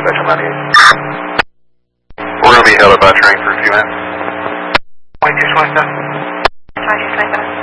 Special 98. We're going to be held up by a train for a few minutes. 2227. 2227.